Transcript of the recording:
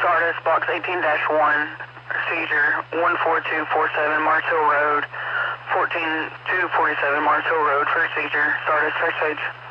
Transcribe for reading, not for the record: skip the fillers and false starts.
Sardis, box 18-1, seizure 14247 Mars Hill Road, 14247 Mars Hill Road, first seizure, Sardis, first page.